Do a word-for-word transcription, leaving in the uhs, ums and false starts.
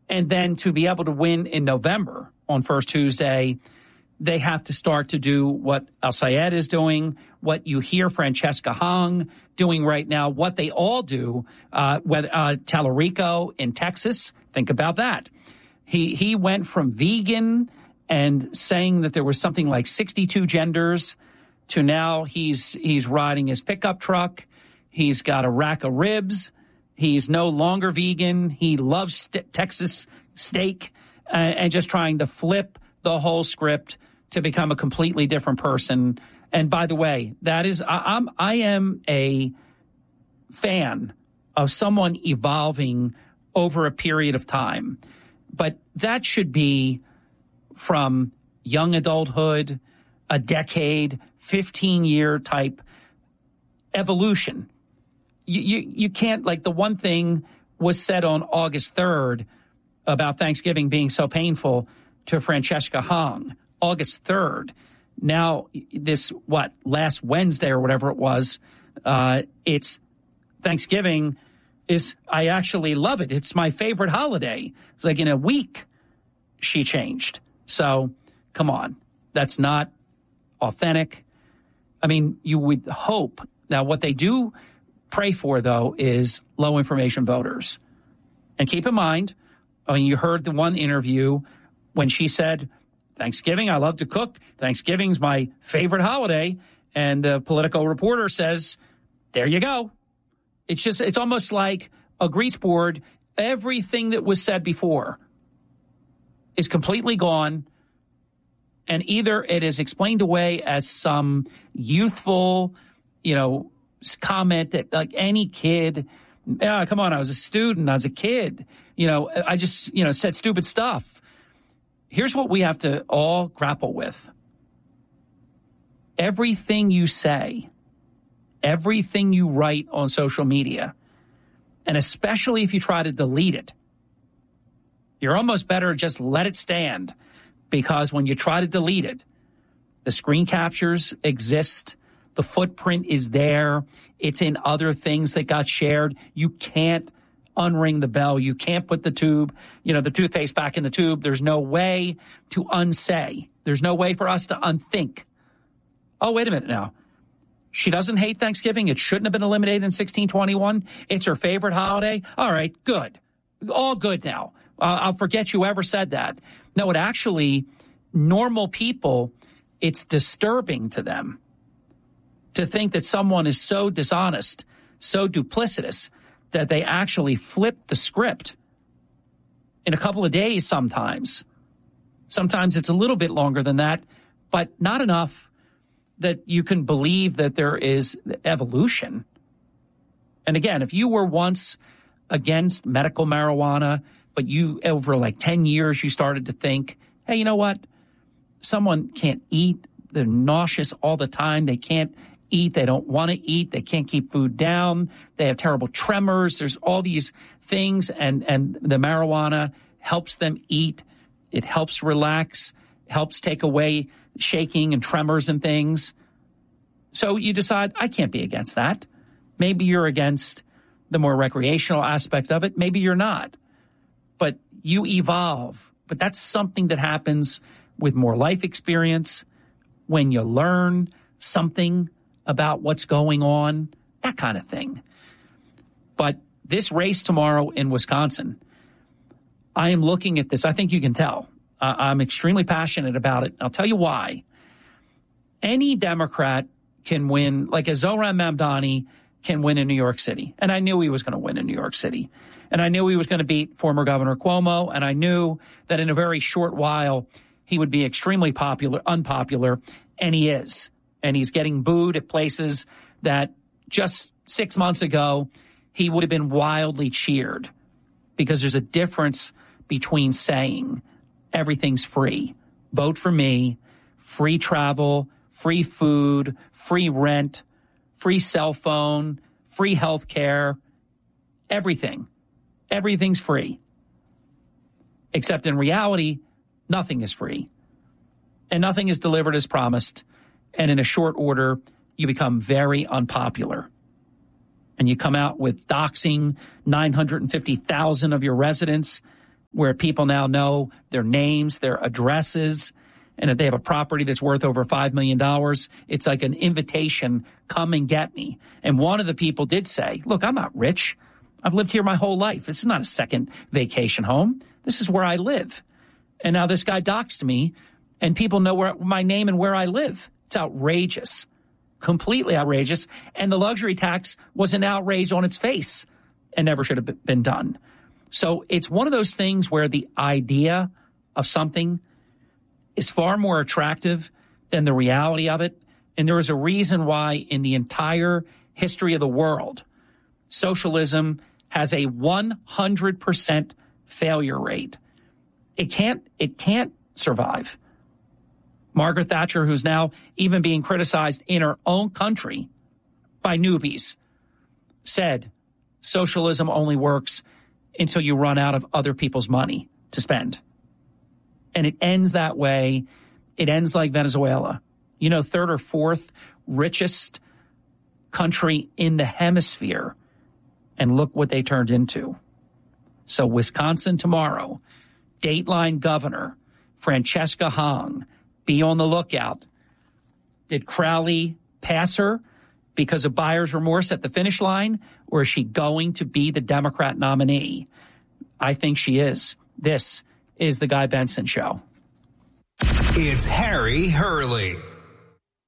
And then to be able to win in November on First Tuesday, they have to start to do what El-Sayed is doing, what you hear Francesca Hong doing right now, what they all do, uh, with, uh, Tallarico in Texas. Think about that. He, he went from vegan and saying that there was something like sixty-two genders to now he's, he's riding his pickup truck. He's got a rack of ribs. He's no longer vegan. He loves st- Texas steak uh, and just trying to flip the whole script to become a completely different person. And by the way, that is, I, I'm, I am a fan of someone evolving over a period of time. But that should be from young adulthood, a decade, fifteen-year type evolution. You, you, you can't, like the one thing was said on August third about Thanksgiving being so painful to Francesca Hong. August third. Now, this, what, last Wednesday or whatever it was, uh, it's Thanksgiving is, I actually love it. It's my favorite holiday. It's like in a week she changed. So, come on. That's not authentic. I mean, you would hope. Now, what they do pray for, though, is low information voters. And keep in mind, I mean, you heard the one interview when she said, Thanksgiving, I love to cook. Thanksgiving's my favorite holiday. And the Politico reporter says, there you go. It's just, it's almost like a grease board. Everything that was said before is completely gone. And either it is explained away as some youthful, you know, comment that like any kid, yeah, come on, I was a student, I was a kid, you know, I just, you know, said stupid stuff. Here's what we have to all grapple with. Everything you say, everything you write on social media, and especially if you try to delete it, you're almost better just let it stand, because when you try to delete it, the screen captures exist. The footprint is there. It's in other things that got shared. You can't unring the bell. You can't put the tube, you know, the toothpaste back in the tube. There's no way to unsay. There's no way for us to unthink. Oh, wait a minute now. She doesn't hate Thanksgiving. It shouldn't have been eliminated in sixteen twenty-one. It's her favorite holiday. All right, good. All good now. Uh, I'll forget you ever said that. No, it actually, normal people, it's disturbing to them to think that someone is so dishonest, so duplicitous, that they actually flip the script in a couple of days sometimes. Sometimes it's a little bit longer than that, but not enough that you can believe that there is evolution. And again, if you were once against medical marijuana, but you, over like ten years, you started to think, hey, you know what? Someone can't eat. They're nauseous all the time. They can't eat. They don't want to eat. They can't keep food down. They have terrible tremors. There's all these things, and, and the marijuana helps them eat. It helps relax, helps take away shaking and tremors and things. So you decide, I can't be against that. Maybe you're against the more recreational aspect of it. Maybe you're not. But you evolve. But that's something that happens with more life experience, when you learn something about what's going on, that kind of thing. But this race tomorrow in Wisconsin, I am looking at this. I think you can tell. Uh, I'm extremely passionate about it. I'll tell you why. Any Democrat can win, like a Zohran Mamdani can win in New York City. And I knew he was going to win in New York City. And I knew he was going to beat former Governor Cuomo. And I knew that in a very short while, he would be extremely popular, unpopular. And he is. And he's getting booed at places that just six months ago, he would have been wildly cheered. Because there's a difference between saying everything's free. Vote for me, free travel, free food, free rent, free cell phone, free health care, everything. Everything's free. Except in reality, nothing is free. And nothing is delivered as promised. And in a short order, you become very unpopular. And you come out with doxing nine hundred fifty thousand of your residents, where people now know their names, their addresses, and if they have a property that's worth over five million dollars, it's like an invitation, come and get me. And one of the people did say, look, I'm not rich. I've lived here my whole life. This is not a second vacation home. This is where I live. And now this guy doxed me, and people know where my name and where I live. It's outrageous, completely outrageous. And the luxury tax was an outrage on its face and never should have been done. So it's one of those things where the idea of something is far more attractive than the reality of it. And there is a reason why in the entire history of the world, socialism has a one hundred percent failure rate. It can't, it can't survive. Margaret Thatcher, who's now even being criticized in her own country by newbies, said socialism only works until you run out of other people's money to spend. And it ends that way. It ends like Venezuela. You know, third or fourth richest country in the hemisphere. And look what they turned into. So Wisconsin tomorrow, Dateline Governor Francesca Hong, be on the lookout. Did Crowley pass her because of buyer's remorse at the finish line, or is she going to be the Democrat nominee? I think she is. This is the Guy Benson Show. It's Harry Hurley.